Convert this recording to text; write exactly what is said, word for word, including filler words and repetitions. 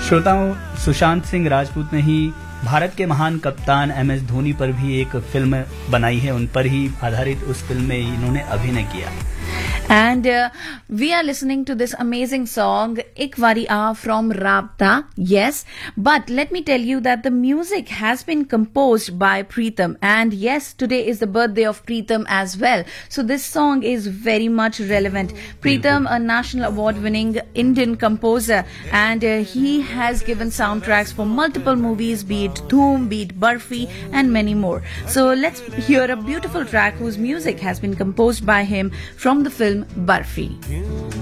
श्रोताओं, सुशांत सिंह राजपूत ने ही भारत के महान कप्तान एम एस धोनी पर भी एक फिल्म बनाई है। उन पर ही आधारित उस फिल्म में इन्होंने अभिनय किया। And uh, we are listening to this amazing song, Ik Wari Aa from Rabta. Yes, but let me tell you that the music has been composed by Pritam. And yes, today is the birthday of Pritam as well. So this song is very much relevant. Pritam, a national award-winning Indian composer, and uh, he has given soundtracks for multiple movies, be it Dhoom, be it Barfi, and many more. So let's hear a beautiful track whose music has been composed by him from the film Barfi.